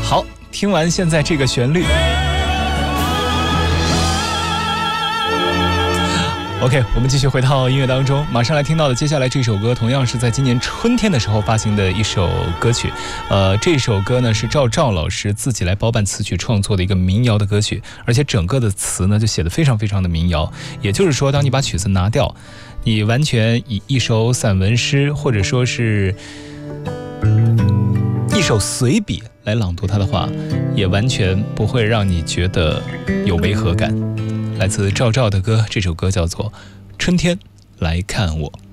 好，听完现在这个旋律，OK， 我们继续回到音乐当中，马上来听到的接下来这首歌，同样是在今年春天的时候发行的一首歌曲。这首歌呢是赵老师自己来包办词曲创作的一个民谣的歌曲，而且整个的词呢就写得非常非常的民谣。也就是说，当你把曲子拿掉，你完全以一首散文诗或者说是一首随笔来朗读它的话，也完全不会让你觉得有违和感。来自赵的歌，这首歌叫做《春天来看我》。